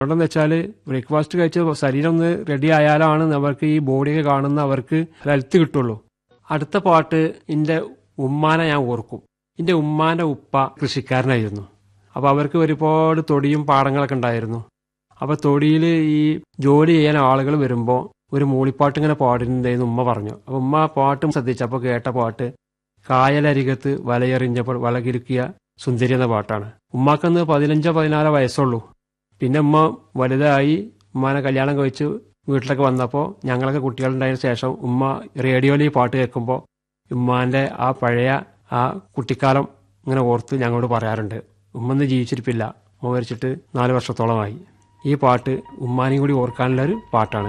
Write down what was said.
അതുകൊണ്ടെന്ന് വെച്ചാൽ ബ്രേക്ക്ഫാസ്റ്റ് കഴിച്ച് ശരീരം ഒന്ന് റെഡി ആയാലാണ് അവർക്ക് ഈ ബോഡിയൊക്കെ കാണുന്ന അവർക്ക് ഹെൽത്ത് കിട്ടുള്ളൂ. അടുത്ത പാട്ട് എൻ്റെ ഉമ്മാനെ ഞാൻ ഓർക്കും. എൻ്റെ ഉമ്മാന്റെ ഉപ്പ കൃഷിക്കാരനായിരുന്നു. അപ്പോൾ അവർക്ക് ഒരുപാട് തൊടിയും പാടങ്ങളൊക്കെ ഉണ്ടായിരുന്നു. അപ്പോൾ തൊടിയിൽ ഈ ജോലി ചെയ്യാൻ ആളുകൾ വരുമ്പോൾ ഒരു മൂളിപ്പാട്ട് ഇങ്ങനെ പാടുന്നുണ്ടെന്ന് ഉമ്മ പറഞ്ഞു. അപ്പോൾ ഉമ്മ പാട്ടും ശ്രദ്ധിച്ചപ്പോൾ കേട്ട പാട്ട് കായലരികത്ത് വലയെറിഞ്ഞപ്പോൾ വലകിരുക്കിയ സുന്ദരി എന്ന പാട്ടാണ്. ഉമ്മാക്കന്ന് 15-16 വയസ്സുള്ളൂ. പിന്നെ ഉമ്മ വലുതായി ഉമ്മാനെ കല്യാണം കഴിച്ച് വീട്ടിലൊക്കെ വന്നപ്പോൾ ഞങ്ങളൊക്കെ കുട്ടികളുണ്ടായതിനു ശേഷം ഉമ്മ റേഡിയോയിൽ ഈ പാട്ട് കേൾക്കുമ്പോൾ ഉമ്മാന്റെ ആ പഴയ ആ കുട്ടിക്കാലം ഇങ്ങനെ ഓർത്ത് ഞങ്ങളോട് പറയാറുണ്ട്. ഉമ്മന്ന് ജീവിച്ചിരിപ്പില്ല, ഉമ്മ മരിച്ചിട്ട് 4 വർഷത്തോളമായി. ഈ പാട്ട് ഉമ്മാനെയും കൂടി ഓർക്കാനുള്ള ഒരു പാട്ടാണ്.